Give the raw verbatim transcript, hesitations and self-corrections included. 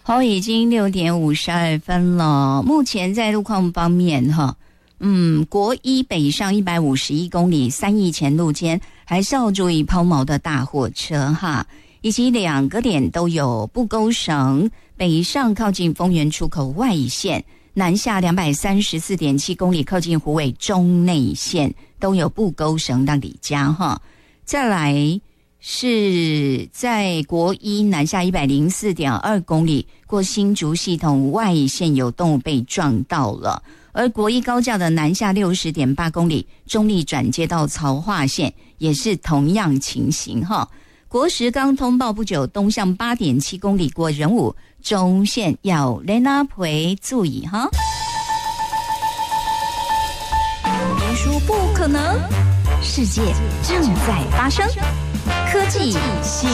好，已经六点五十二分了。目前在路况方面，哈，嗯，国一北上一百五十一公里，三义前路间还是要注意抛锚的大货车哈，以及两个点都有不勾绳，北上靠近丰原出口外线，南下两百三十四点七公里靠近虎尾中内线都有不勾绳让你加哈。再来是在国一南下一百零四点二公里，过新竹系统外线有动物被撞到了。而国一高架的南下六十点八公里，中立转接到曹化线也是同样情形哈。国十刚通报不久，东向八点七公里过仁武中线要雷纳培注意哈。别说不可能，世界正在发生。科技新